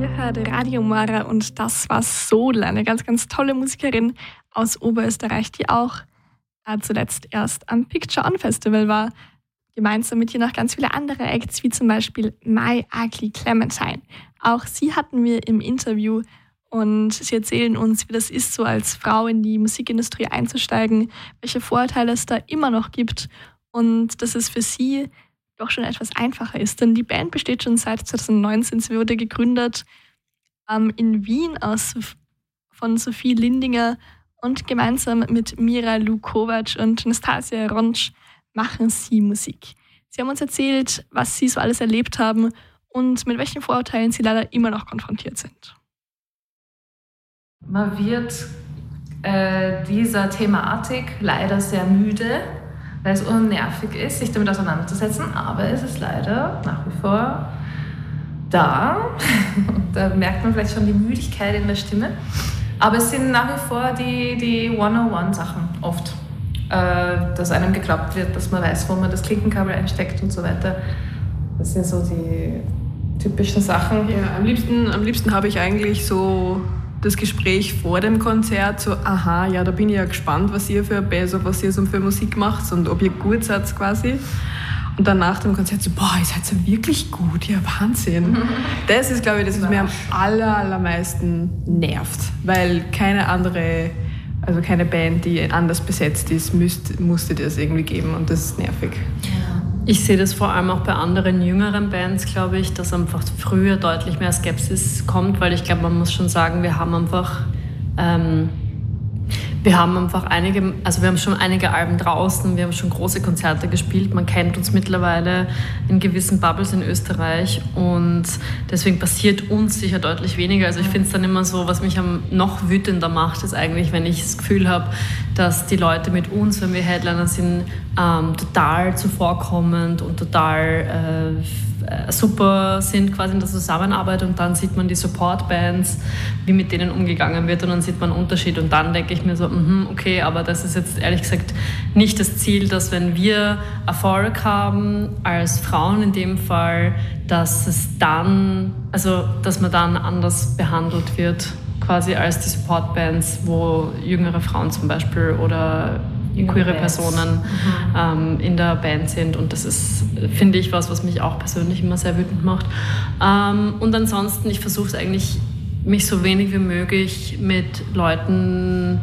Ihr hört Radio Mara und das war Sodel, eine ganz, ganz tolle Musikerin aus Oberösterreich, die auch zuletzt erst am Picture On Festival war. Gemeinsam mit ihr noch ganz viele andere Acts, wie zum Beispiel My Ugly Clementine. Auch sie hatten wir im Interview und sie erzählen uns, wie das ist, so als Frau in die Musikindustrie einzusteigen, welche Vorteile es da immer noch gibt und dass es für sie doch schon etwas einfacher ist. Denn die Band besteht schon seit 2019, sie wurde gegründet in Wien von Sophie Lindinger und gemeinsam mit Mira Lukovac und Nastasia Ronsch machen sie Musik. Sie haben uns erzählt, was sie so alles erlebt haben und mit welchen Vorurteilen sie leider immer noch konfrontiert sind. Man wird dieser Thematik leider sehr müde, weil es unnervig ist, sich damit auseinanderzusetzen, aber es ist leider nach wie vor da. Da merkt man vielleicht schon die Müdigkeit in der Stimme. Aber es sind nach wie vor die 101-Sachen oft. Dass einem geglaubt wird, dass man weiß, wo man das Klinkenkabel einsteckt und so weiter. Das sind so die typischen Sachen. Ja, am liebsten habe ich eigentlich so das Gespräch vor dem Konzert, so, aha, ja, da bin ich ja gespannt, was ihr so für Musik macht und ob ihr gut seid quasi. Und dann nach dem Konzert so, boah, ihr seid so wirklich gut, ja, Wahnsinn. Das ist, glaube ich, das, was mir am allermeisten nervt, weil keine Band, die anders besetzt ist, musste das irgendwie geben und das ist nervig. Ich sehe das vor allem auch bei anderen jüngeren Bands, glaube ich, dass einfach früher deutlich mehr Skepsis kommt, weil ich glaube, man muss schon sagen, wir haben schon einige Alben draußen, wir haben schon große Konzerte gespielt, man kennt uns mittlerweile in gewissen Bubbles in Österreich und deswegen passiert uns sicher deutlich weniger. Also ich finde es dann immer so, was mich noch wütender macht, ist eigentlich, wenn ich das Gefühl habe, dass die Leute mit uns, wenn wir Headliner sind, total zuvorkommend und total super sind quasi in der Zusammenarbeit und dann sieht man die Support-Bands, wie mit denen umgegangen wird und dann sieht man einen Unterschied und dann denke ich mir so, okay, aber das ist jetzt ehrlich gesagt nicht das Ziel, dass wenn wir Erfolg haben, als Frauen in dem Fall, dass man dann anders behandelt wird, quasi als die Support-Bands, wo jüngere Frauen zum Beispiel oder queere Personen in der Band sind und das ist, finde ich, was mich auch persönlich immer sehr wütend macht. Und ansonsten, ich versuche es eigentlich, mich so wenig wie möglich mit Leuten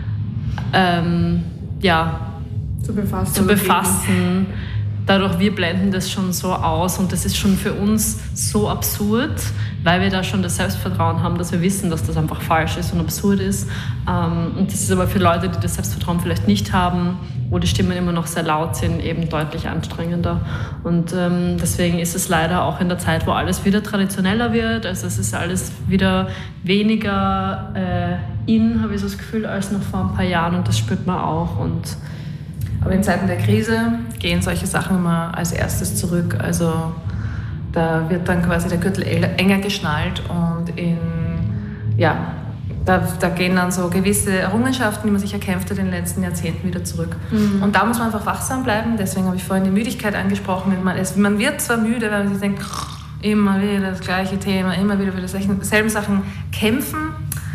zu befassen. Dadurch, wir blenden das schon so aus und das ist schon für uns so absurd, weil wir da schon das Selbstvertrauen haben, dass wir wissen, dass das einfach falsch ist und absurd ist. Und das ist aber für Leute, die das Selbstvertrauen vielleicht nicht haben, wo die Stimmen immer noch sehr laut sind, eben deutlich anstrengender. Und deswegen ist es leider auch in der Zeit, wo alles wieder traditioneller wird, also es ist alles wieder weniger habe ich so das Gefühl, als noch vor ein paar Jahren und das spürt man auch. Aber in Zeiten der Krise gehen solche Sachen immer als erstes zurück. Also da wird dann quasi der Gürtel enger geschnallt und da gehen dann so gewisse Errungenschaften, die man sich erkämpft hat in den letzten Jahrzehnten, wieder zurück. Mhm. Und da muss man einfach wachsam bleiben. Deswegen habe ich vorhin die Müdigkeit angesprochen. Man wird zwar müde, weil man sich denkt, immer wieder das gleiche Thema, immer wieder für dieselben Sachen kämpfen.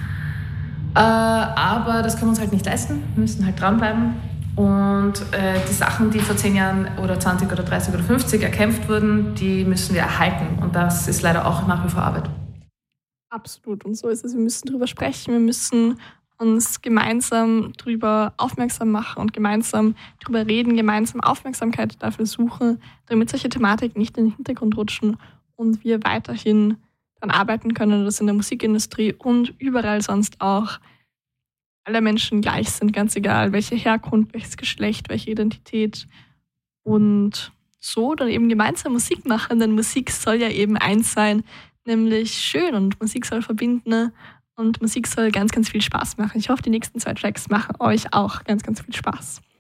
Aber das können wir uns halt nicht leisten. Wir müssen halt dranbleiben. Und die Sachen, die vor 10 Jahren oder 20 oder 30 oder 50 erkämpft wurden, die müssen wir erhalten. Und das ist leider auch nach wie vor Arbeit. Absolut. Und so ist es. Wir müssen darüber sprechen. Wir müssen uns gemeinsam darüber aufmerksam machen und gemeinsam darüber reden, gemeinsam Aufmerksamkeit dafür suchen, damit solche Thematiken nicht in den Hintergrund rutschen und wir weiterhin daran arbeiten können, dass in der Musikindustrie und überall sonst auch alle Menschen gleich sind, ganz egal, welche Herkunft, welches Geschlecht, welche Identität und so dann eben gemeinsam Musik machen, denn Musik soll ja eben eins sein, nämlich schön und Musik soll verbinden und Musik soll ganz, ganz viel Spaß machen. Ich hoffe, die nächsten 2 Tracks machen euch auch ganz, ganz viel Spaß.